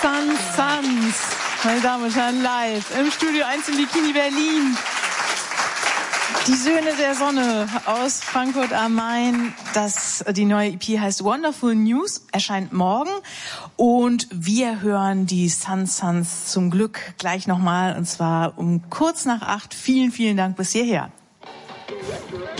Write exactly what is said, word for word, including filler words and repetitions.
Sun Suns, meine Damen und Herren, live im Studio eins im Bikini Berlin. Die Söhne der Sonne aus Frankfurt am Main. Das, die neue E P heißt Wonderful News, erscheint morgen. Und wir hören die Sun Suns zum Glück gleich nochmal, und zwar um kurz nach acht. Vielen, vielen Dank bis hierher.